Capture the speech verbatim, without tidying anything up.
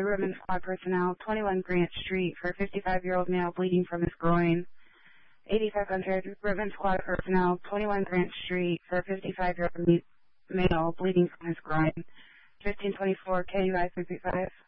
Ribbon Squad personnel, twenty-one Grant Street, for a fifty-five-year-old male bleeding from his groin. eighty-five hundred Ribbon Squad personnel, twenty-one Grant Street, for a fifty-five-year-old male bleeding from his groin. fifteen twenty-four K U I three three five.